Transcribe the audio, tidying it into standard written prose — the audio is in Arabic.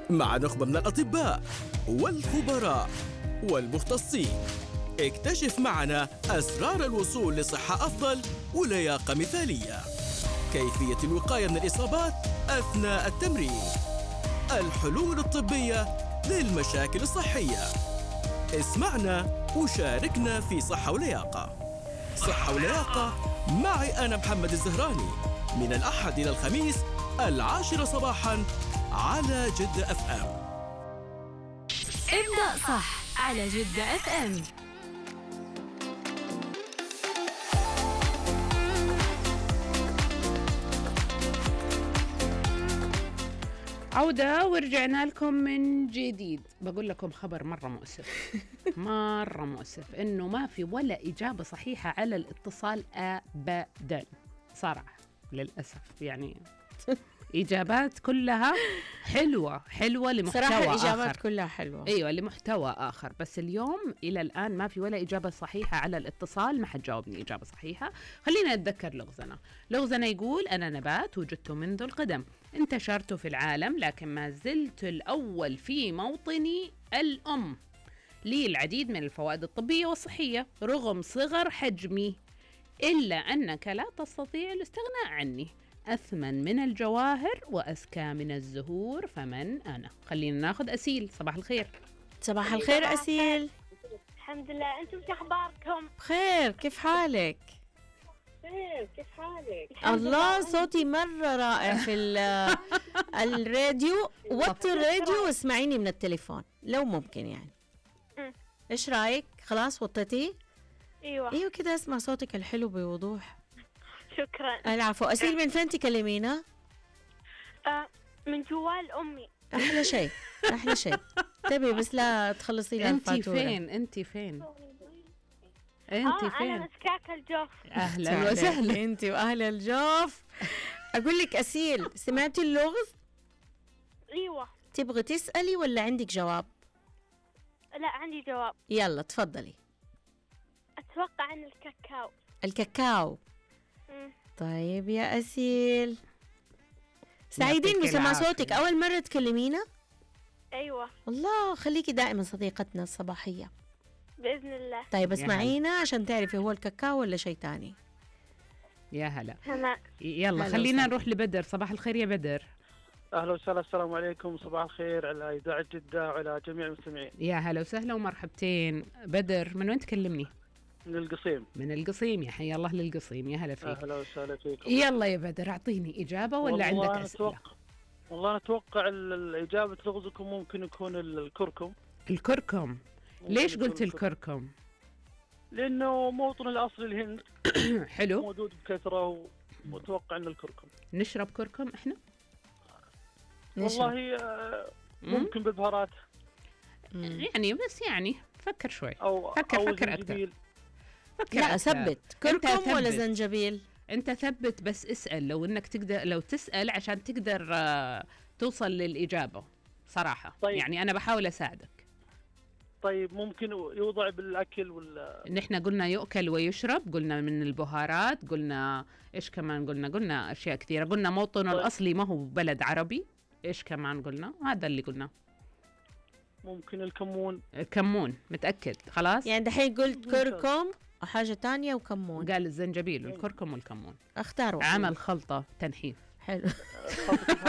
مع نخبة من الأطباء والخبراء والمختصين. اكتشف معنا أسرار الوصول لصحة أفضل ولياقة مثالية. كيفية الوقاية من الإصابات أثناء التمرين. الحلول الطبية للمشاكل الصحية. اسمعنا وشاركنا في صحة ولياقة. صحة ولياقة معي أنا محمد الزهراني، من الأحد إلى الخميس 10 صباحاً على جدة اف ام. ابدأ صح على جدة اف ام. عودة ورجعنا لكم من جديد. بقول لكم خبر مرة مؤسف مرة مؤسف، إنه ما في ولا إجابة صحيحة على الاتصال أبداً صراحة، للأسف. يعني إجابات كلها حلوة لمحتوى صراحة آخر. الإجابات كلها حلوة، أيوة لمحتوى آخر، بس اليوم إلى الآن ما في ولا إجابة صحيحة على الاتصال. ما حد جاوبني إجابة صحيحة. خلينا نتذكر لغزنا يقول: أنا نبات وجدت منذ القدم، انتشرت في العالم لكن ما زلت الأول في موطني الأم، لي العديد من الفوائد الطبية والصحية رغم صغر حجمي، إلا أنك لا تستطيع الاستغناء عني، أثمن من الجواهر وأزكى من الزهور، فمن أنا؟ خلينا ناخذ أسيل. صباح الخير. صباح الخير أسيل. الحمد لله، أنتم شو أخباركم؟ بخير، كيف حالك؟ خير، كيف حالك؟ الله، صوتي مرة رائع في الراديو. وطي الراديو واسمعيني من التليفون لو ممكن يعني. إيش رأيك؟ خلاص وطيتي؟ أيوة كده اسمع صوتك الحلو بوضوح. شكرا. العفو. أسيل، من فين تكلمينا؟ من جوال أمي. أحلى شيء أحلى شيء. تبي بس لا تخلصي لها الفاتورة. أنت فين؟ أنا مسكاك الجوف. أهلا وسهلا. أنت وأهل الجوف. أقول لك أسيل، سمعتي اللغز؟ أيوة. تبغي تسألي ولا عندك جواب؟ لا، عندي جواب. يلا تفضلي. أتوقع عن الكاكاو. الكاكاو. طيب يا أسيل، سعيدين بسماع صوتك. أول مرة تكلمينا؟ أيوة. الله، خليكي دائما صديقتنا الصباحية بإذن الله. طيب اسمعينا عشان تعرفي هو الكاكاو ولا شيء تاني. يا هلا. تمام. يلا خلينا نروح لبدر. صباح الخير يا بدر. أهلا وسهلا، السلام عليكم، صباح الخير على إذاعة جدة وعلى جميع المستمعين. يا هلا وسهلا ومرحبتين. بدر، من وين تكلمني؟ من القصيم. من القصيم، يا حي الله للقصيم، يا هلا فيك. أهلا وسهلا فيكم. يلا يا بدر، أعطيني إجابة ولا عندك أسئلة؟ والله نتوقع الإجابة لغزكم ممكن يكون الكركم. الكركم. ليش قلت الكركم؟ لأنه موطن الأصل الهند. حلو. موجود بكثرة، ومتوقع أن الكركم. نشرب كركم إحنا؟ والله ممكن بالبهارات يعني، بس يعني فكر شوي. أو فكر زنجبيل. فكر لا، ثبت. كركم ولا زنجبيل؟ أنت ثبت، بس اسأل. لو إنك تقدر، لو تسأل عشان تقدر توصل للإجابة صراحة. طيب. يعني أنا بحاول أساعدك. طيب ممكن يوضع بالأكل ولا؟ نحن قلنا يؤكل ويشرب، قلنا من البهارات، قلنا إيش كمان؟ قلنا أشياء كثيرة. قلنا موطنه طيب. الأصلي ما هو بلد عربي. إيش كمان قلنا؟ هذا اللي قلنا. ممكن الكمون. كمون. متأكد؟ خلاص يعني دحين قلت كركم وحاجة تانية وكمون. قال الزنجبيل والكركم والكمون. اختاروا. عمل خلطة تنحيف. حلو.